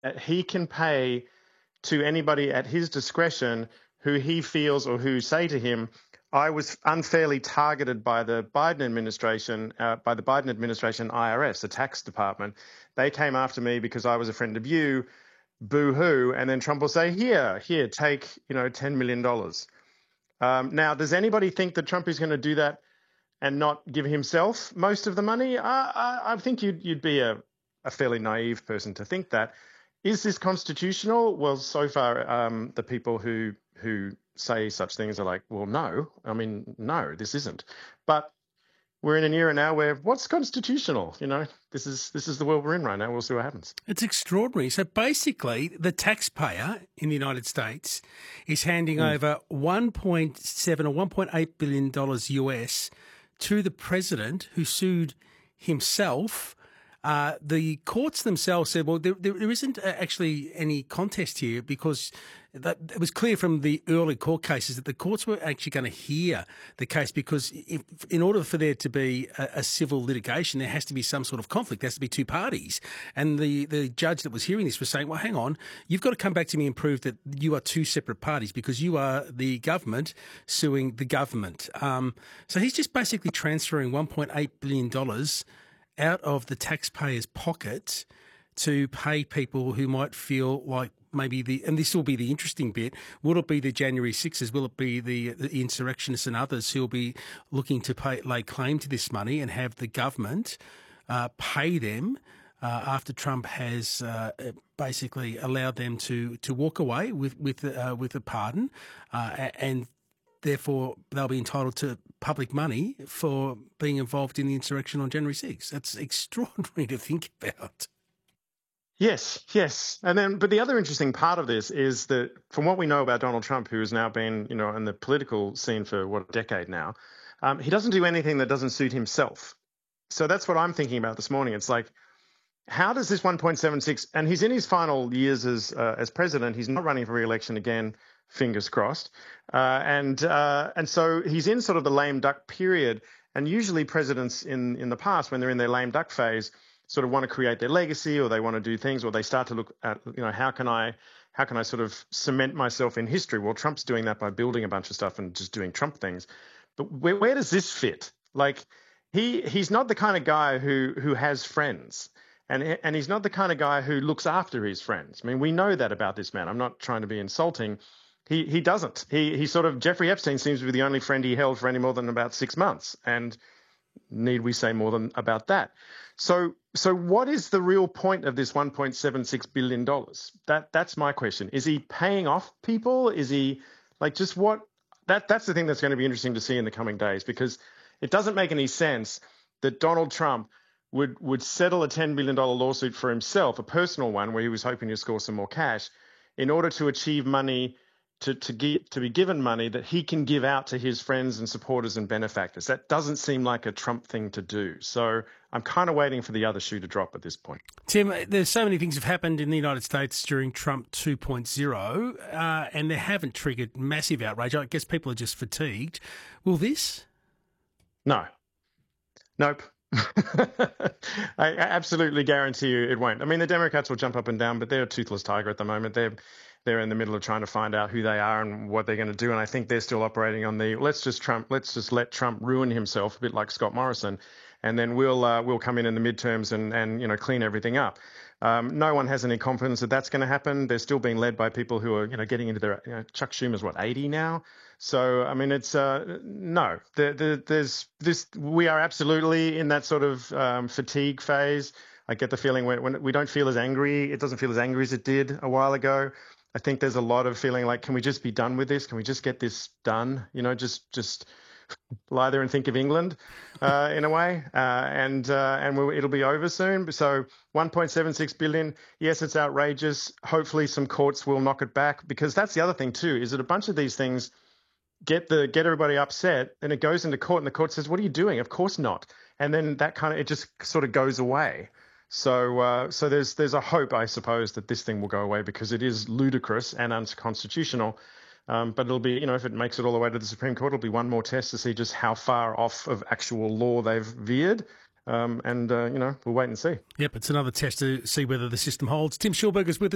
he can pay to anybody at his discretion who he feels or who say to him, I was unfairly targeted by the Biden administration, IRS, the tax department. They came after me because I was a friend of you, boo-hoo. And then Trump will say, here, take, $10 million. Now, does anybody think that Trump is going to do that and not give himself most of the money? I think you'd be a fairly naive person to think that. Is this constitutional? Well, so far, the people who say such things are like, well, no. I mean, no, this isn't. But we're in an era now where what's constitutional? This is the world we're in right now. We'll see what happens. It's extraordinary. So basically, the taxpayer in the United States is handing over $1.7 or $1.8 billion US to the president who sued himself. The courts themselves said, well, there isn't actually any contest here because it was clear from the early court cases that the courts were actually going to hear the case because in order for there to be a civil litigation, there has to be some sort of conflict. There has to be two parties. And the judge that was hearing this was saying, well, hang on, you've got to come back to me and prove that you are two separate parties because you are the government suing the government. So he's just basically transferring $1.8 billion out of the taxpayer's pocket to pay people who might feel like maybe and this will be the interesting bit, will it be the January 6ers, will it be the insurrectionists and others who will be looking to lay claim to this money and have the government pay them after Trump has basically allowed them to walk away with a pardon and therefore they'll be entitled to public money for being involved in the insurrection on January 6th. That's extraordinary to think about. Yes. But the other interesting part of this is that from what we know about Donald Trump, who has now been, in the political scene for a decade now, he doesn't do anything that doesn't suit himself. So that's what I'm thinking about this morning. It's like, how does this 1.76, and he's in his final years as president, he's not running for re-election again, fingers crossed. And so he's in sort of the lame duck period. And usually presidents in the past, when they're in their lame duck phase, sort of want to create their legacy, or they want to do things, or they start to look at, how can I sort of cement myself in history? Well, Trump's doing that by building a bunch of stuff and just doing Trump things. But where does this fit? Like, he's not the kind of guy who has friends. And he's not the kind of guy who looks after his friends. I mean, we know that about this man. I'm not trying to be insulting. He doesn't. He sort of, Jeffrey Epstein seems to be the only friend he held for any more than about 6 months. And need we say more than about that? So what is the real point of this $1.76 billion? That's my question. Is he paying off people? Is he like just what? That's the thing that's going to be interesting to see in the coming days, because it doesn't make any sense that Donald Trump would settle a $10 billion lawsuit for himself, a personal one where he was hoping to score some more cash, in order to achieve money, to be given money that he can give out to his friends and supporters and benefactors. That doesn't seem like a Trump thing to do. So I'm kind of waiting for the other shoe to drop at this point. Tim, there's so many things have happened in the United States during Trump 2.0, and they haven't triggered massive outrage. I guess people are just fatigued. Will this? No. Nope. I absolutely guarantee you it won't. I mean, the Democrats will jump up and down, but they're a toothless tiger at the moment. They're in the middle of trying to find out who they are and what they're going to do. And I think they're still operating on the let's just let Trump ruin himself, a bit like Scott Morrison, and then we'll come in the midterms and clean everything up. No one has any confidence that that's going to happen. They're still being led by people who are getting into their Chuck Schumer's 80 now. So I mean, it's no. There's this. We are absolutely in that sort of fatigue phase. I get the feeling when we don't feel as angry. It doesn't feel as angry as it did a while ago. I think there's a lot of feeling like, can we just be done with this? Can we just get this done? Just lie there and think of England in a way, and it'll be over soon. So 1.76 billion, yes, it's outrageous. Hopefully some courts will knock it back, because that's the other thing too, is that a bunch of these things get everybody upset, and it goes into court, and the court says, what are you doing? Of course not. And then it just sort of goes away. So there's a hope, I suppose, that this thing will go away, because it is ludicrous and unconstitutional. But it'll be, if it makes it all the way to the Supreme Court, it'll be one more test to see just how far off of actual law they've veered. We'll wait and see. Yep, it's another test to see whether the system holds. Tim Schulberger's with us.